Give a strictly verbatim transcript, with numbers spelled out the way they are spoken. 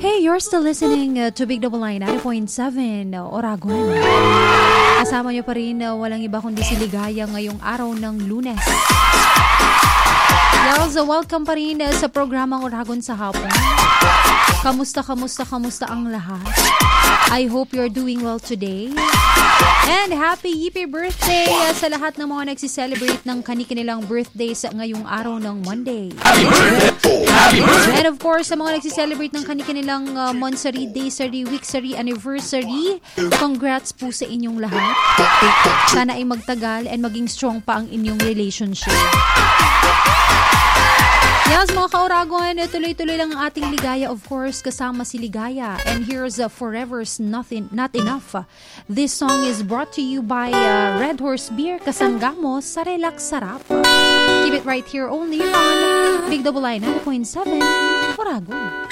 Hey, you're still listening uh, to Big Double Line ninety point seven uh, Oragon. Kasama nyo pa rin uh, walang iba kundi si Ligaya ngayong araw ng Lunes. Yes, uh, welcome pa rin uh, sa programang Oragon sa hapon. Kamusta, kamusta, kamusta ang lahat? I hope you're doing well today. And happy yippee birthday uh, sa lahat ng mga nagsiselebrate ng kani-kanilang birthday sa ngayong araw ng Monday. Happy birthday! Happy birthday! And of course, sa mga nagsiselebrate ng kani-kanilang uh, monthsary, daysary, weeksary, anniversary, congrats po sa inyong lahat. Sana ay magtagal and maging strong pa ang inyong relationship. Yes, mga ka-Oragon, tuloy-tuloy lang ang ating ligaya, of course, kasama si Ligaya. And here's uh, Forever's Nothing, Not Enough. This song is brought to you by uh, Red Horse Beer, Kasanggamo sa Relax Sarap. Keep it right here only on Big Double Line ninety point seven, Oragon.